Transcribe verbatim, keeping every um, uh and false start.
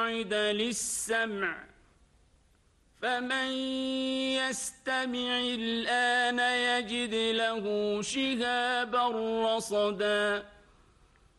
مقاعد للسمع فمن يستمع الآن يجد له شهابا رصدا